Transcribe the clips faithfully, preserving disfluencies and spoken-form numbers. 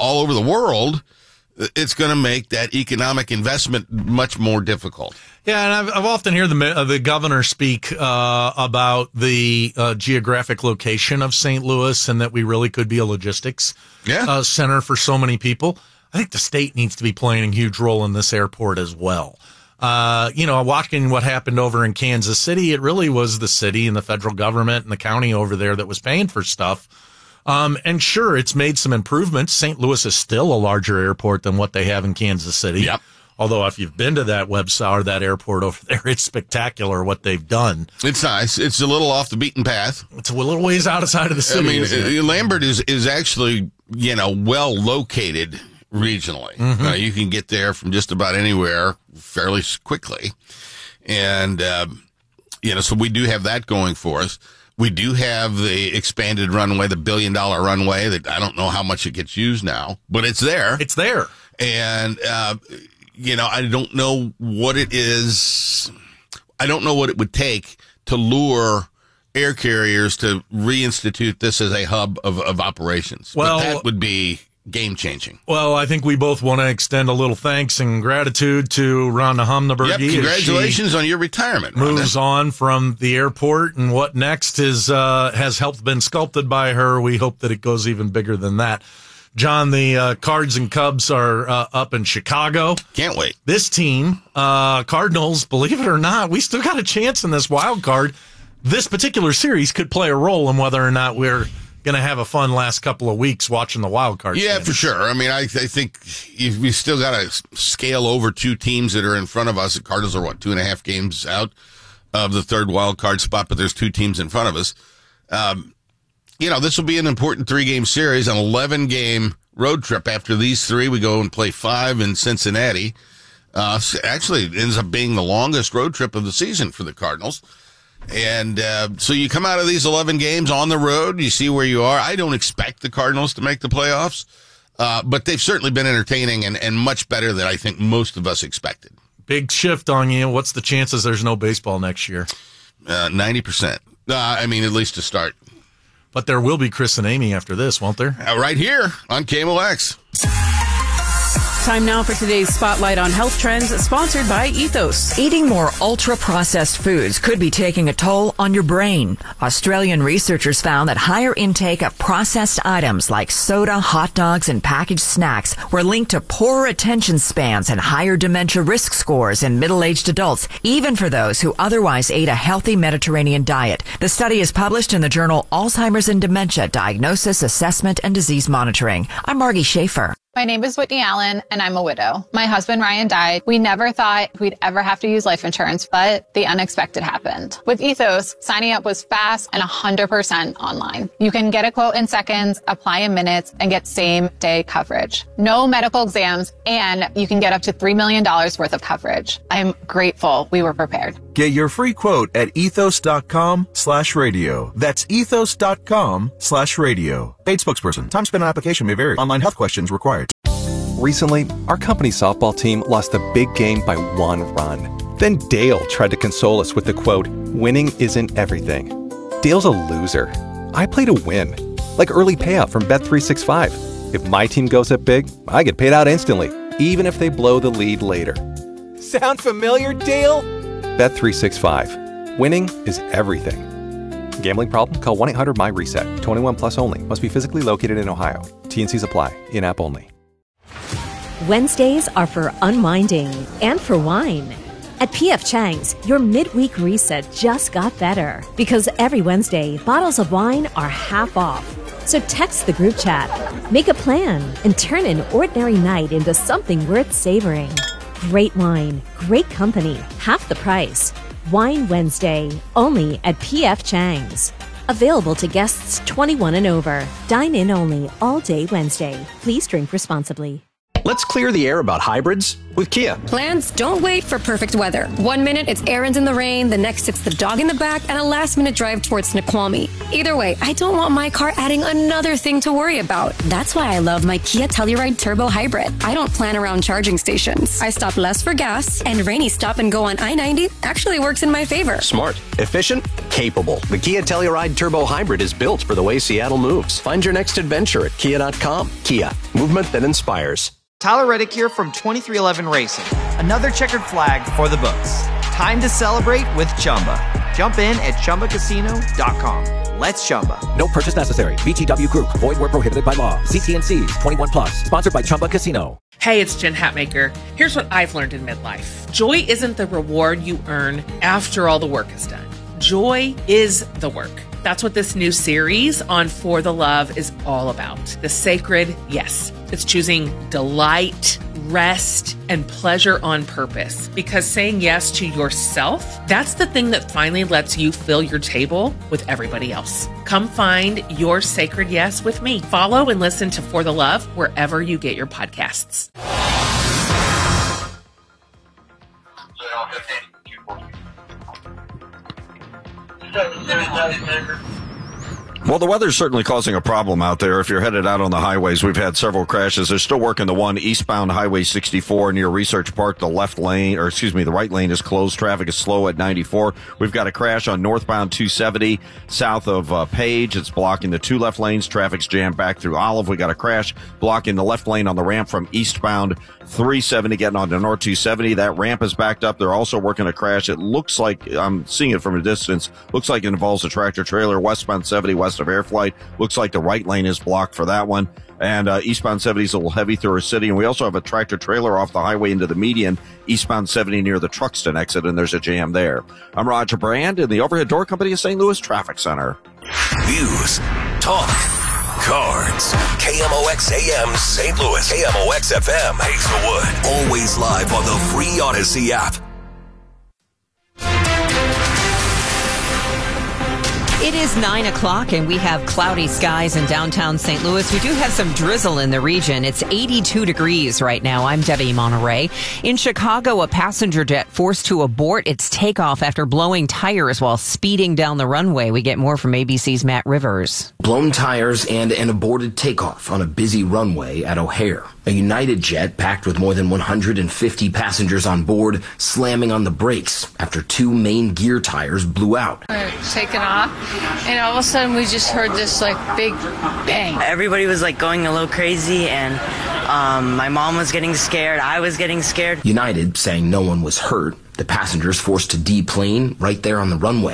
all over the world, it's going to make that economic investment much more difficult. Yeah, and I've, I've often heard the uh, the governor speak uh, about the uh, geographic location of Saint Louis and that we really could be a logistics yeah. uh, center for so many people. I think the state needs to be playing a huge role in this airport as well. Uh, you know, watching what happened over in Kansas City, it really was the city and the federal government and the county over there that was paying for stuff. Um, and sure, it's made some improvements. Saint Louis is still a larger airport than what they have in Kansas City. Yep. Although if you've been to that website or that airport over there, it's spectacular what they've done. It's nice. It's a little off the beaten path. It's a little ways outside of the city. I mean, isn't it? Lambert is, is actually, you know, well located regionally. Mm-hmm. Uh, you can get there from just about anywhere fairly quickly. And, uh, you know, so we do have that going for us. We do have the expanded runway, the billion dollar runway that I don't know how much it gets used now, but it's there. It's there. And, uh, you know, I don't know what it is. I don't know what it would take to lure air carriers to reinstitute this as a hub of, of operations. Well, but that would be game changing. Well, I think we both want to extend a little thanks and gratitude to Rhonda Humnabergy. Yep, congratulations on your retirement. Rhonda. Moves on from the airport, and what next is uh, has helped been sculpted by her. We hope that it goes even bigger than that. John, the uh, Cards and Cubs are uh, up in Chicago. Can't wait. This team, uh, Cardinals, believe it or not, we still got a chance in this wild card. This particular series could play a role in whether or not we're going to have a fun last couple of weeks watching the wild card. Yeah, standings. for sure. I mean, I, I think we still got to scale over two teams that are in front of us. The Cardinals are, what, two and a half games out of the third wild card spot, but there's two teams in front of us. Um, you know, this will be an important three-game series, an eleven-game road trip. After these three, we go and play five in Cincinnati. Uh, actually, it ends up being the longest road trip of the season for the Cardinals. And uh, so you come out of these eleven games on the road, you see where you are. I don't expect the Cardinals to make the playoffs, uh, but they've certainly been entertaining and, and much better than I think most of us expected. Big shift on you. What's the chances there's no baseball next year? Uh, ninety percent. Uh, I mean, at least to start. But there will be Chris and Amy after this, won't there? Uh, right here on K M O X. Time now for today's Spotlight on Health Trends, sponsored by Ethos. Eating more ultra-processed foods could be taking a toll on your brain. Australian researchers found that higher intake of processed items like soda, hot dogs, and packaged snacks were linked to poorer attention spans and higher dementia risk scores in middle-aged adults, even for those who otherwise ate a healthy Mediterranean diet. The study is published in the journal Alzheimer's and Dementia: Diagnosis, Assessment, and Disease Monitoring. I'm Margie Schaefer. My name is Whitney Allen, and I'm a widow. My husband, Ryan, died. We never thought we'd ever have to use life insurance, but the unexpected happened. With Ethos, signing up was fast and one hundred percent online. You can get a quote in seconds, apply in minutes, and get same-day coverage. No medical exams, and you can get up to three million dollars worth of coverage. I'm grateful we were prepared. Get your free quote at ethos.com slash radio. That's ethos.com slash radio. Paid spokesperson. Time spent on application may vary. Online health questions required. Recently, our company softball team lost a big game by one run. Then Dale tried to console us with the quote, "Winning isn't everything." Dale's a loser. I play to win. Like early payout from Bet three sixty-five. If my team goes up big, I get paid out instantly, even if they blow the lead later. Sound familiar, Dale? Bet three sixty-five. Winning is everything. Gambling problem? Call one eight hundred M Y reset. twenty-one plus only. Must be physically located in Ohio. T and Cs apply. In-app only. Wednesdays are for unwinding and for wine. At P F Chang's, your midweek reset just got better because every Wednesday, bottles of wine are half off. So text the group chat, make a plan, and turn an ordinary night into something worth savoring. Great wine, great company, half the price. Wine Wednesday, only at P F Chang's. Available to guests twenty-one and over. Dine in only all day Wednesday. Please drink responsibly. Let's clear the air about hybrids with Kia. Plans don't wait for perfect weather. One minute it's errands in the rain, the next it's the dog in the back, and a last minute drive towards Snoqualmie. Either way, I don't want my car adding another thing to worry about. That's why I love my Kia Telluride Turbo Hybrid. I don't plan around charging stations. I stop less for gas, and rainy stop and go on I ninety actually works in my favor. Smart, efficient, capable. The Kia Telluride Turbo Hybrid is built for the way Seattle moves. Find your next adventure at kia dot com. Kia, movement that inspires. Tyler Reddick here from twenty-three eleven Racing. Another checkered flag for the books. Time to celebrate with Chumba. Jump in at chumba casino dot com. Let's Chumba. No purchase necessary. V G W Group. Void where prohibited by law. C T and C's. twenty-one plus. Sponsored by Chumba Casino. Hey, it's Jen Hatmaker. Here's what I've learned in midlife. Joy isn't the reward you earn after all the work is done. Joy is the work. That's what this new series on For the Love is all about. The sacred yes. It's choosing delight, rest, and pleasure on purpose. Because saying yes to yourself, that's the thing that finally lets you fill your table with everybody else. Come find your sacred yes with me. Follow and listen to For the Love wherever you get your podcasts. Well, the weather's certainly causing a problem out there. If you're headed out on the highways, we've had several crashes. They're still working the one eastbound Highway sixty-four near Research Park. The left lane, or excuse me, the right lane is closed. Traffic is slow at ninety-four. We've got a crash on northbound two seventy south of uh, Page. It's blocking the two left lanes. Traffic's jammed back through Olive. We got a crash blocking the left lane on the ramp from eastbound three seventy getting onto North two seventy. That ramp is backed up. They're also working a crash. It looks like, I'm seeing it from a distance, looks like it involves a tractor trailer westbound seventy west of Air Flight. Looks like the right lane is blocked for that one. And uh, eastbound seventy is a little heavy through our city. And we also have a tractor trailer off the highway into the median, eastbound seventy near the Truxton exit, and there's a jam there. I'm Roger Brand in the Overhead Door Company of Saint Louis Traffic Center. News, talk, cards. K M O X A M Saint Louis. K M O X F M Hazelwood. Always live on the free Odyssey app. It is nine o'clock and we have cloudy skies in downtown Saint Louis. We do have some drizzle in the region. It's eighty-two degrees right now. I'm Debbie Monterey. In Chicago, a passenger jet forced to abort its takeoff after blowing tires while speeding down the runway. We get more from A B C's Matt Rivers. Blown tires and an aborted takeoff on a busy runway at O'Hare. A United jet packed with more than one hundred fifty passengers on board slamming on the brakes after two main gear tires blew out. We're taking off, and all of a sudden we just heard this like big bang. Everybody was like going a little crazy, and um, my mom was getting scared. I was getting scared. United saying no one was hurt. The passengers forced to deplane right there on the runway.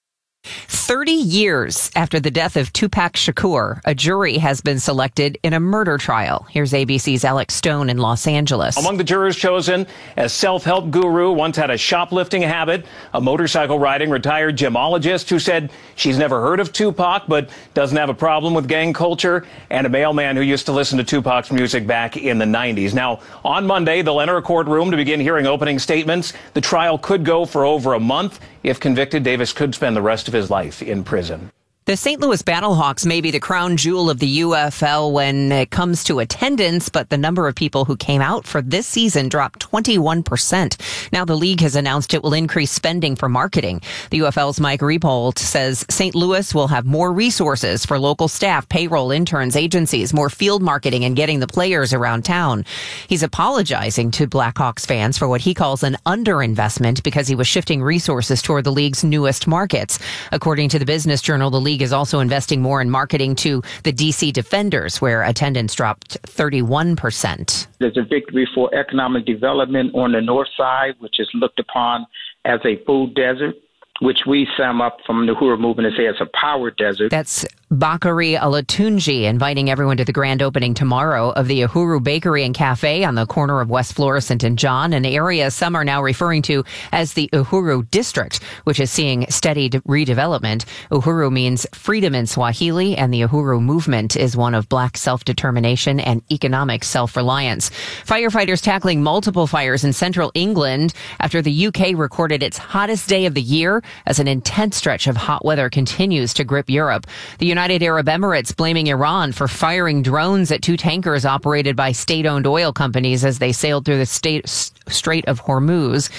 thirty years after the death of Tupac Shakur, a jury has been selected in a murder trial. Here's A B C's Alex Stone in Los Angeles. Among the jurors chosen, a self-help guru, once had a shoplifting habit, a motorcycle riding retired gemologist who said she's never heard of Tupac but doesn't have a problem with gang culture, and a mailman who used to listen to Tupac's music back in the nineties. Now, on Monday, they'll enter a courtroom to begin hearing opening statements. The trial could go for over a month. If convicted, Davis could spend the rest of his life in prison. The Saint Louis Battlehawks may be the crown jewel of the U F L when it comes to attendance, but the number of people who came out for this season dropped twenty-one percent. Now the league has announced it will increase spending for marketing. The U F L's Mike Riepoldt says Saint Louis will have more resources for local staff, payroll, interns, agencies, more field marketing, and getting the players around town. He's apologizing to Blackhawks fans for what he calls an underinvestment because he was shifting resources toward the league's newest markets. According to the Business Journal, the league is also investing more in marketing to the D C Defenders, where attendance dropped thirty-one percent. There's a victory for economic development on the north side, which is looked upon as a food desert, which we sum up from the Uhuru movement and say it's a power desert. That's Bakari Alatunji inviting everyone to the grand opening tomorrow of the Uhuru Bakery and Cafe on the corner of West Florissant and John, an area some are now referring to as the Uhuru District, which is seeing steady redevelopment. Uhuru means freedom in Swahili, and the Uhuru movement is one of black self-determination and economic self-reliance. Firefighters tackling multiple fires in central England after the U K recorded its hottest day of the year as an intense stretch of hot weather continues to grip Europe. The United Arab Emirates blaming Iran for firing drones at two tankers operated by state-owned oil companies as they sailed through the state, Strait of Hormuz.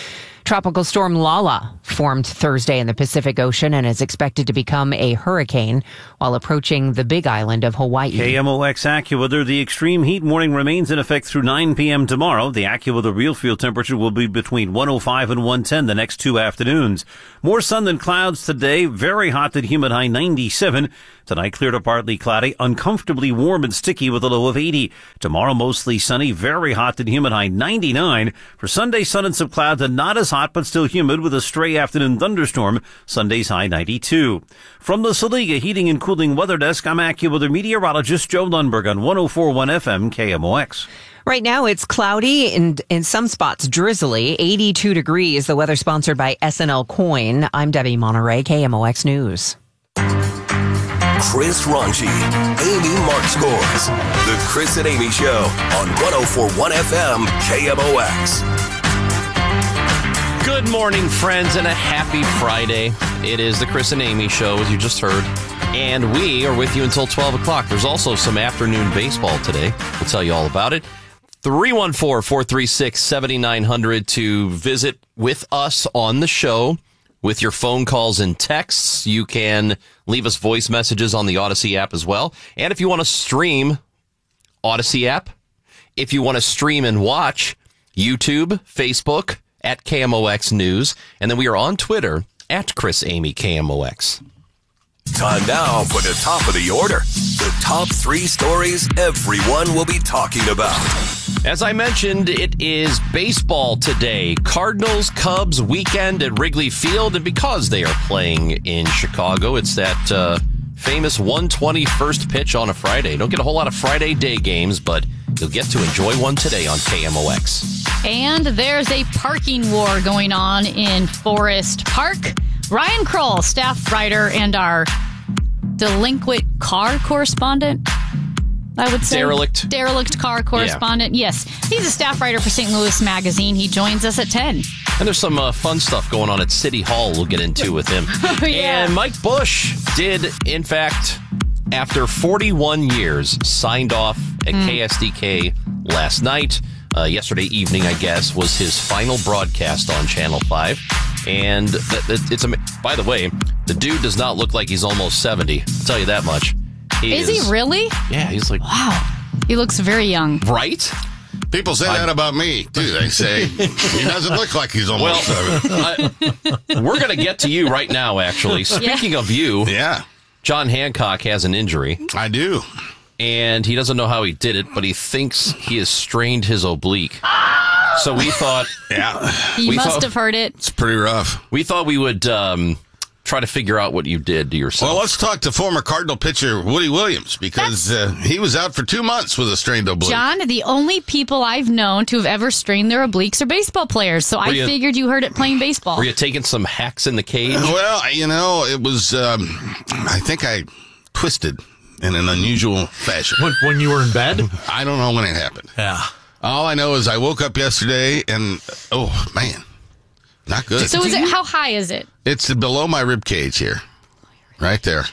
Tropical storm Lala formed Thursday in the Pacific Ocean and is expected to become a hurricane while approaching the Big Island of Hawaii. K M O X AccuWeather. The extreme heat warning remains in effect through nine p.m. tomorrow. The AccuWeather real field temperature will be between one oh five and one ten the next two afternoons. More sun than clouds today. Very hot and humid, high ninety-seven. Tonight, clear to partly cloudy, uncomfortably warm and sticky with a low of eighty. Tomorrow, mostly sunny, very hot and humid, high ninety-nine. For Sunday, sun and some clouds and not as hot, but still humid with a stray afternoon thunderstorm. Sunday's high ninety-two. From the Saliga Heating and Cooling Weather Desk, I'm AccuWeather meteorologist Joe Lundberg on one oh four point one F M K M O X. Right now, it's cloudy and in some spots drizzly. eighty-two degrees. The weather sponsored by S N L Coin. I'm Debbie Monterey, K M O X News. Chris Ronchi, Amy Mark Scores. The Chris and Amy Show on one oh four point one F M K M O X. Good morning, friends, and a happy Friday. It is the Chris and Amy Show, as you just heard. And we are with you until twelve o'clock. There's also some afternoon baseball today. We'll tell you all about it. three one four, four three six, seven nine zero zero to visit with us on the show. With your phone calls and texts, you can leave us voice messages on the Odyssey app as well. And if you want to stream, Odyssey app. If you want to stream and watch, YouTube, Facebook, at K M O X News. And then we are on Twitter, at Chris Amy K M O X. Time now for the top of the order. The top three stories everyone will be talking about. As I mentioned, it is baseball today. Cardinals, Cubs weekend at Wrigley Field. And because they are playing in Chicago, it's that uh, famous one twenty first pitch on a Friday. Don't get a whole lot of Friday day games, but you'll get to enjoy one today on K M O X. And there's a parking war going on in Forest Park. Ryan Kroll, staff writer and our delinquent car correspondent, I would say. Derelict. Derelict car correspondent. Yeah. Yes. He's a staff writer for Saint Louis Magazine. He joins us at ten. And there's some uh, fun stuff going on at City Hall we'll get into with him. Oh, yeah. And Mike Bush did, in fact, after forty-one years, signed off at mm. K S D K last night. Uh, yesterday evening, I guess, was his final broadcast on Channel five. And th- th- it's a, by the way, the dude does not look like he's almost seventy. I'll tell you that much. He is, is he really? Yeah, he's like... Wow. He looks very young. Right? People say I, that about me, too. They say he doesn't look like he's almost well, seventy. I, we're going to get to you right now, actually. Speaking yeah. of you, yeah, John Hancock has an injury. I do. And he doesn't know how he did it, but he thinks he has strained his oblique. So we thought... yeah. He we must thought, have heard it. It's pretty rough. We thought we would um, try to figure out what you did to yourself. Well, let's talk to former Cardinal pitcher Woody Williams, because uh, he was out for two months with a strained oblique. John, the only people I've known to have ever strained their obliques are baseball players, so were I you, figured you heard it playing baseball. Were you taking some hacks in the cage? Well, you know, it was... Um, I think I twisted in an unusual fashion. When, when you were in bed? I don't know when it happened. Yeah. All I know is I woke up yesterday and, oh, man, not good. So is it, how high is it? It's below my rib cage here, right there.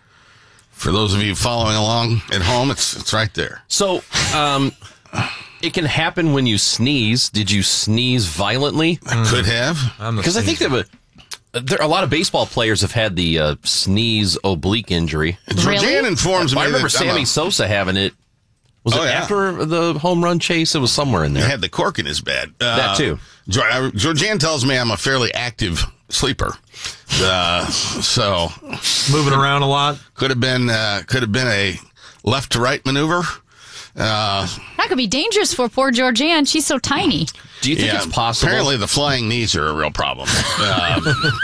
For those of you following along at home, it's it's right there. So um, it can happen when you sneeze. Did you sneeze violently? I could have. Because I think there were... There, a lot of baseball players have had the uh, sneeze oblique injury. Really? Georgian informs me. I remember that Sammy a... Sosa having it. Was oh, it yeah. after the home run chase? It was somewhere in there. He had the cork in his bed. Uh, that too. Georgian tells me I'm a fairly active sleeper. Uh, so moving around a lot. Could have been uh, could have been a left to right maneuver. Uh, that could be dangerous for poor Georgianne. She's so tiny. Do you think yeah, it's possible? Apparently, the flying knees are a real problem. Um,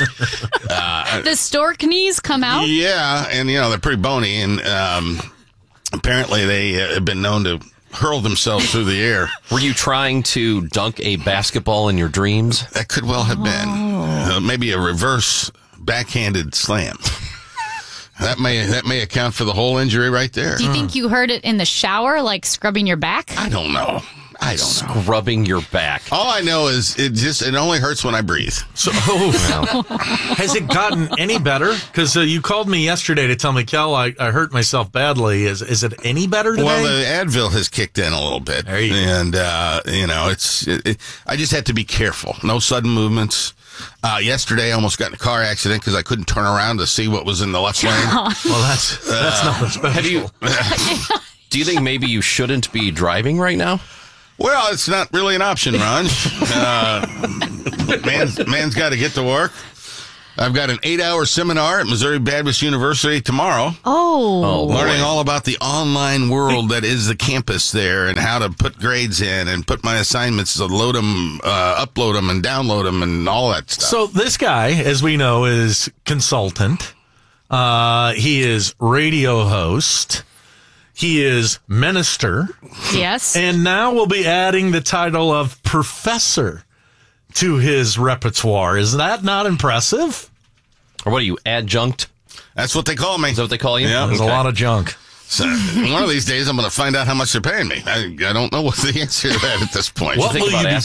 uh, the stork knees come out? Yeah, and, you know, they're pretty bony, and um, apparently they uh, have been known to hurl themselves through the air. Were you trying to dunk a basketball in your dreams? That could well have been. Oh. Uh, maybe a reverse backhanded slam. That may that may account for the whole injury right there. Do you think you heard it in the shower, like scrubbing your back? I don't know. I don't know. Scrubbing your back. All I know is it just it only hurts when I breathe. So, oh, has it gotten any better? Because uh, you called me yesterday to tell me, Kel, I, I hurt myself badly. Is is it any better today? Well, the Advil has kicked in a little bit, There you go. and uh, you know, it's. It, it, I just had to be careful. No sudden movements. Uh, yesterday, I almost got in a car accident because I couldn't turn around to see what was in the left lane. Well, that's that's Uh, nothing special. Have you? Do you think maybe you shouldn't be driving right now? Well, it's not really an option, Ron. uh, man's man's got to get to work. I've got an eight-hour seminar at Missouri Baptist University tomorrow. Oh. Learning all about the online world that is the campus there and how to put grades in and put my assignments, to load them, uh, upload them, and download them and all that stuff. So this guy, as we know, is consultant. Uh, he is radio host. He is minister. Yes. And now we'll be adding the title of professor to his repertoire. Is that not impressive? Or what are you, adjunct? That's what they call me. Is that what they call you? Yeah. There's Okay. a lot of junk. So one of these days, I'm going to find out how much they're paying me. I, I don't know what the answer to that at this point. What think will about you be asking